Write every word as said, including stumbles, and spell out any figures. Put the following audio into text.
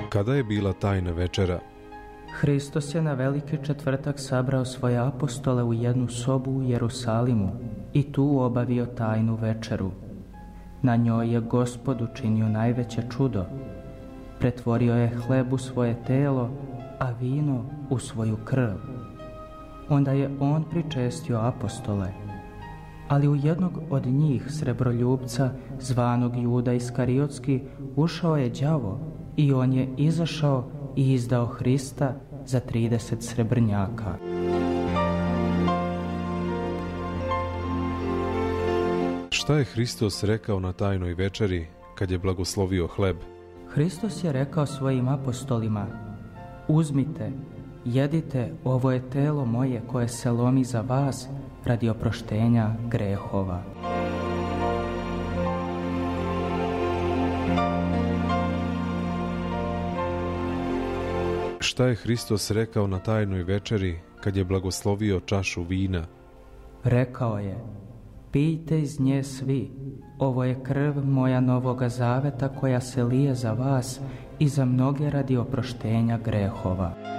Kada je bila tajna večera? Hristos je na veliki četvrtak sabrao svoje apostole u jednu sobu u Jerusalimu i tu obavio tajnu večeru. Na njoj je Gospod učinio najveće čudo. Pretvorio je hleb u svoje telo, a vino u svoju krv. Onda je on pričestio apostole. Ali u jednog od njih, srebroljupca, zvanog Juda Iskariotski, ušao je đavo i on je izašao i izdao Hrista za trideset srebrnjaka. Šta je Hristos rekao na tajnoj večeri kad je blagoslovio hleb? Hristos je rekao svojim apostolima: uzmite, jedite, ovo je telo moje koje se lomi za vas radi oproštenja grehova. Šta je Hristos rekao na tajnoj večeri kad je blagoslovio čašu vina? Rekao je: pijte iz nje svi, ovo je krv moja novoga zaveta koja se lije za vas i za mnoge radi oproštenja grehova.